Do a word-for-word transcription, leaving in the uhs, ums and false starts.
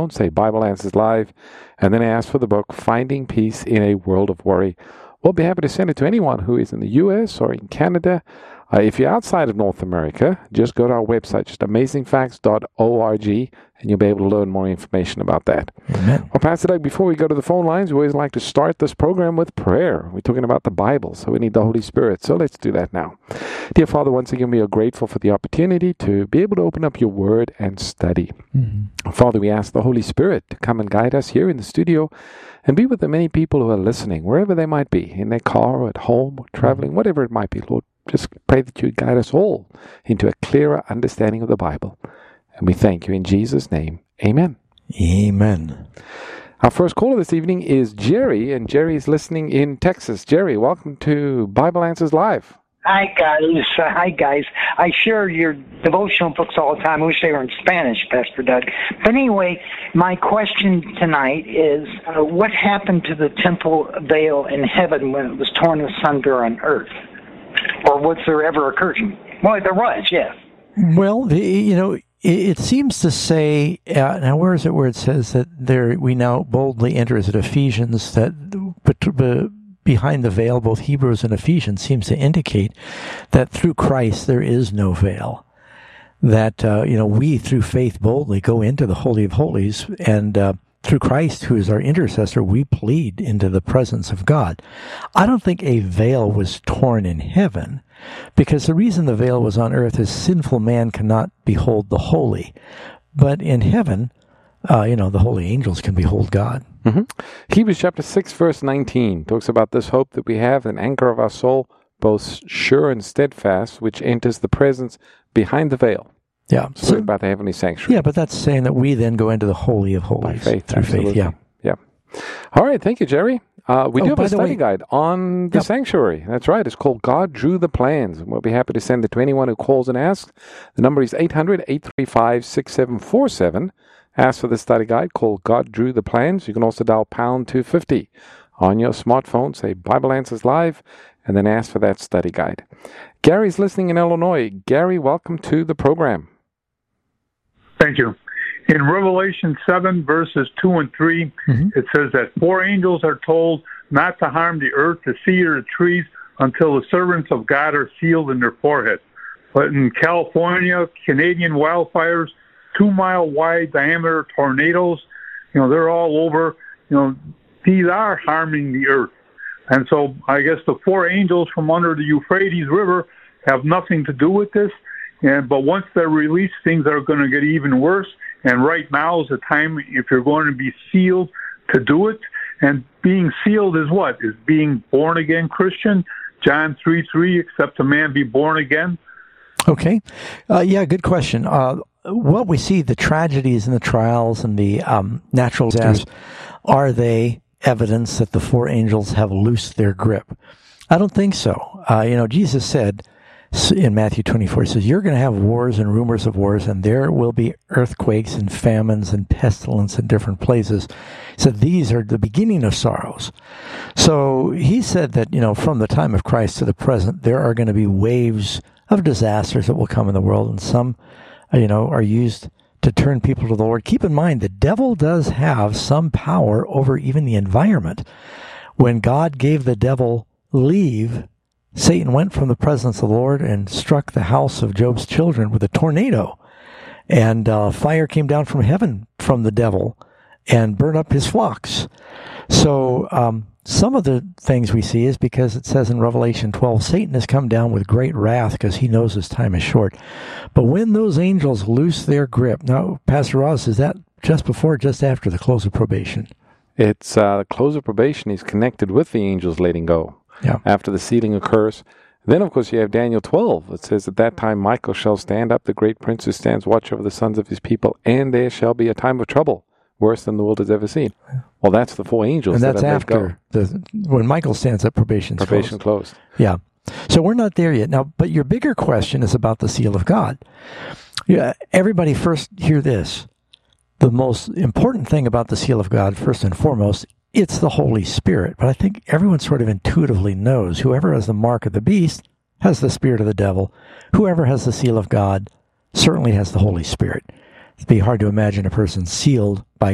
phone, say Bible Answers Live, and then ask for the book, Finding Peace in a World of Worry. We'll be happy to send it to anyone who is in the U S or in Canada. Uh, if you're outside of North America, just go to our website, just amazing facts dot org, and you'll be able to learn more information about that. Amen. Well, Pastor Doug, before we go to the phone lines, we always like to start this program with prayer. We're talking about the Bible, so we need the Holy Spirit. So let's do that now. Dear Father, once again, we are grateful for the opportunity to be able to open up your word and study. Mm-hmm. Father, we ask the Holy Spirit to come and guide us here in the studio and be with the many people who are listening, wherever they might be, in their car or at home or traveling, mm-hmm. whatever it might be, Lord. Just pray that you would guide us all into a clearer understanding of the Bible. And we thank you in Jesus' name. Amen. Amen. Our first caller this evening is Jerry, and Jerry is listening in Texas. Jerry, welcome to Bible Answers Live. Hi, guys. Uh, hi, guys. I share your devotional books all the time. I wish they were in Spanish, Pastor Doug. But anyway, my question tonight is, uh, what happened to the temple veil in heaven when it was torn asunder on earth? Or was there ever a curtain? Well, there was, yes. Well, you know, it, it seems to say, uh, now where is it where it says that there we now boldly enter, is it Ephesians, that but, behind the veil, both Hebrews and Ephesians, seems to indicate that through Christ there is no veil. That, uh, you know, we through faith boldly go into the Holy of Holies, and uh, through Christ, who is our intercessor, we plead into the presence of God. I don't think a veil was torn in heaven, because the reason the veil was on earth is sinful man cannot behold the holy. But in heaven, uh, you know, the holy angels can behold God. Mm-hmm. Hebrews chapter six, verse nineteen, talks about this hope that we have, an anchor of our soul, both sure and steadfast, which enters the presence behind the veil. Yeah. So, so about the heavenly sanctuary. Yeah, but that's saying that we then go into the Holy of Holies. By faith, through absolutely. faith, yeah. Yeah. All right, thank you, Jerry. Uh, we oh, do have a study way, guide on the yep. sanctuary. That's right. It's called God Drew the Plans. And we'll be happy to send it to anyone who calls and asks. The number is eight hundred, eight three five, six seven four seven. Ask for the study guide called God Drew the Plans. You can also dial pound two fifty on your smartphone. Say Bible Answers Live, and then ask for that study guide. Gary's listening in Illinois. Gary, welcome to the program. Thank you. In Revelation seven, verses two and three, mm-hmm. it says that four angels are told not to harm the earth, the sea, or the trees until the servants of God are sealed in their forehead. But in California, Canadian wildfires, two-mile-wide diameter tornadoes, you know, they're all over. You know, these are harming the earth. And so I guess the four angels from under the Euphrates River have nothing to do with this. And but once they're released, things are going to get even worse. And right now is the time, if you're going to be sealed, to do it. And being sealed is what? Is being born again Christian. John three three, except a man be born again. Okay. Uh, yeah, good question. Uh, what we see, the tragedies and the trials and the um, natural disasters, are they evidence that the four angels have loosed their grip? I don't think so. Uh, you know, Jesus said in Matthew twenty-four, he says, you're going to have wars and rumors of wars, and there will be earthquakes and famines and pestilence in different places. He said, these are the beginning of sorrows. So he said that, you know, from the time of Christ to the present, there are going to be waves of disasters that will come in the world, and some, you know, are used to turn people to the Lord. Keep in mind, the devil does have some power over even the environment. When God gave the devil leave, Satan went from the presence of the Lord and struck the house of Job's children with a tornado. And uh, fire came down from heaven from the devil and burned up his flocks. So um, some of the things we see is because it says in Revelation twelve, Satan has come down with great wrath because he knows his time is short. But when those angels loose their grip, now, Pastor Ross, is that just before or just after the close of probation? It's uh, the close of probation. He's connected with the angels letting go. Yeah. After the sealing occurs. Then, of course, you have Daniel twelve. It says, at that time Michael shall stand up, the great prince who stands watch over the sons of his people, and there shall be a time of trouble, worse than the world has ever seen. Well, that's the four angels. And that's that after, the, when Michael stands up, probation's probation closed. closed. Yeah. So we're not there yet. Now, but your bigger question is about the seal of God. Yeah, everybody first hear this. The most important thing about the seal of God, first and foremost, it's the Holy Spirit. But I think everyone sort of intuitively knows whoever has the mark of the beast has the spirit of the devil. Whoever has the seal of God certainly has the Holy Spirit. It'd be hard to imagine a person sealed by